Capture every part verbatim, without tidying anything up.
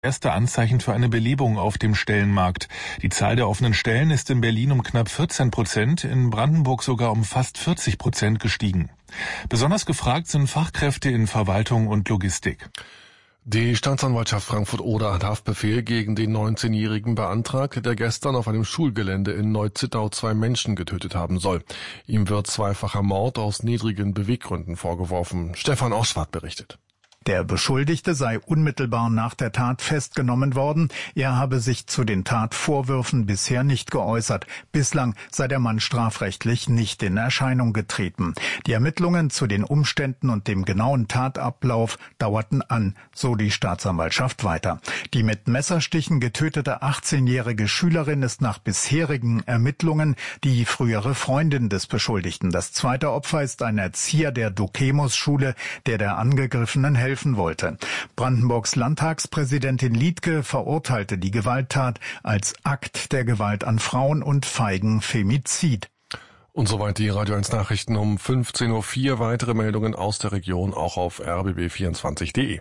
Erste Anzeichen für eine Belebung auf dem Stellenmarkt. Die Zahl der offenen Stellen ist in Berlin um knapp vierzehn Prozent, in Brandenburg sogar um fast vierzig Prozent gestiegen. Besonders gefragt sind Fachkräfte in Verwaltung und Logistik. Die Staatsanwaltschaft Frankfurt-Oder hat Haftbefehl gegen den neunzehnjährigen beantragt, der gestern auf einem Schulgelände in Neu-Zittau zwei Menschen getötet haben soll. Ihm wird zweifacher Mord aus niedrigen Beweggründen vorgeworfen. Stefan Oschwart berichtet. Der Beschuldigte sei unmittelbar nach der Tat festgenommen worden. Er habe sich zu den Tatvorwürfen bisher nicht geäußert. Bislang sei der Mann strafrechtlich nicht in Erscheinung getreten. Die Ermittlungen zu den Umständen und dem genauen Tatablauf dauerten an, so die Staatsanwaltschaft weiter. Die mit Messerstichen getötete achtzehnjährige Schülerin ist nach bisherigen Ermittlungen die frühere Freundin des Beschuldigten. Das zweite Opfer ist ein Erzieher der Dukemus-Schule, der der Angegriffenen helfen wollte. Brandenburgs Landtagspräsidentin Liedtke verurteilte die Gewalttat als Akt der Gewalt an Frauen und feigen Femizid. Und soweit die Radio eins Nachrichten um fünfzehn Uhr vier. Weitere Meldungen aus der Region auch auf r b b vierundzwanzig punkt d e.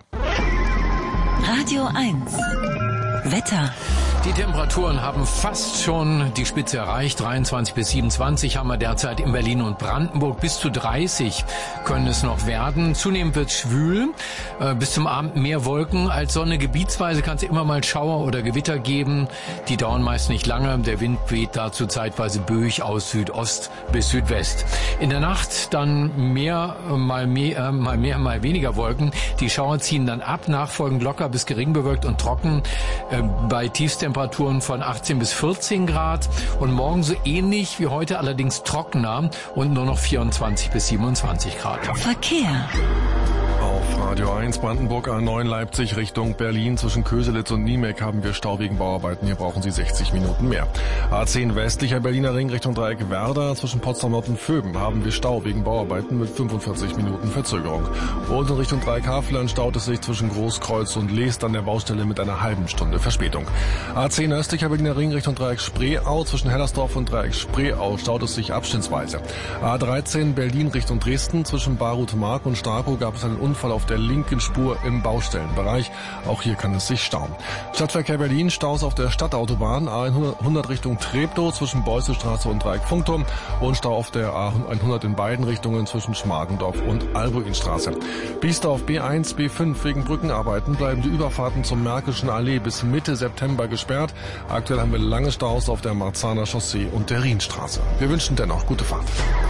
Radio eins Wetter. Die Temperaturen haben fast schon die Spitze erreicht. dreiundzwanzig bis siebenundzwanzig haben wir derzeit in Berlin und Brandenburg. Bis zu dreißig können es noch werden. Zunehmend wird schwül. Äh, bis zum Abend mehr Wolken als Sonne. Gebietsweise kann es immer mal Schauer oder Gewitter geben. Die dauern meist nicht lange. Der Wind weht dazu zeitweise böig aus Südost bis Südwest. In der Nacht dann mehr, mal mehr, äh, mal mehr, mal weniger Wolken. Die Schauer ziehen dann ab. Nachfolgend locker bis gering bewölkt und trocken. Äh, bei Tiefstemperaturen Temperaturen von achtzehn bis vierzehn Grad und morgen so ähnlich wie heute, allerdings trockener und nur noch vierundzwanzig bis siebenundzwanzig Grad. Verkehr. Auf Radio eins Brandenburg A neun Leipzig Richtung Berlin zwischen Köselitz und Niemek haben wir Stau wegen Bauarbeiten. Hier brauchen Sie sechzig Minuten mehr. A zehn westlicher Berliner Ring Richtung Dreieck Werder zwischen Potsdam Nord und Vöben haben wir Stau wegen Bauarbeiten mit fünfundvierzig Minuten Verzögerung. Und in Richtung Dreieck Havelland staut es sich zwischen Großkreuz und Leest an der Baustelle mit einer halben Stunde Verspätung. A zehn östlicher Berliner Ring Richtung Dreieck Spreeau zwischen Hellersdorf und Dreieck Spreeau staut es sich abschnittsweise. A dreizehn Berlin Richtung Dresden zwischen Barut-Mark und Starkow gab es einen Unfall auf der linken Spur im Baustellenbereich. Auch hier kann es sich stauen. Stadtverkehr Berlin, Staus auf der Stadtautobahn A hundert Richtung Treptow zwischen Beusselstraße und Dreieck Funkturm und Stau auf der A hundert in beiden Richtungen zwischen Schmargendorf und Albuinstraße. Biesdorf B eins, B fünf wegen Brückenarbeiten bleiben die Überfahrten zum Märkischen Allee bis Mitte September gesperrt. Aktuell haben wir lange Staus auf der Marzahner Chaussee und der Rienstraße. Wir wünschen dennoch gute Fahrt.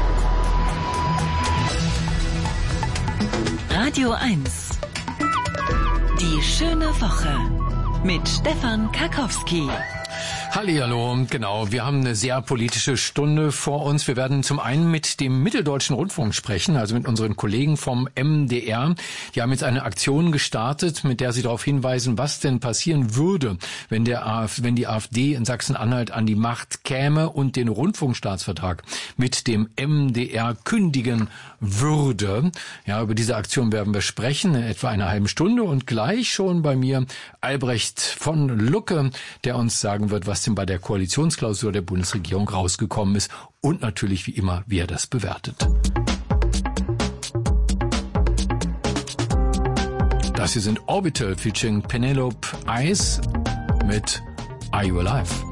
Radio eins. Die schöne Woche mit Stefan Karkowski. Hallihallo, genau. Wir haben eine sehr politische Stunde vor uns. Wir werden zum einen mit dem Mitteldeutschen Rundfunk sprechen, also mit unseren Kollegen vom M D R. Die haben jetzt eine Aktion gestartet, mit der sie darauf hinweisen, was denn passieren würde, wenn der A f, wenn die AfD in Sachsen-Anhalt an die Macht käme und den Rundfunkstaatsvertrag mit dem M D R kündigen würde. Ja, über diese Aktion werden wir sprechen in etwa einer halben Stunde und gleich schon bei mir Albrecht von Lucke, der uns sagen wird, was denn bei der Koalitionsklausur der Bundesregierung rausgekommen ist und natürlich wie immer, wie er das bewertet. Das hier sind Orbital featuring Penelope Ice mit Are You Alive?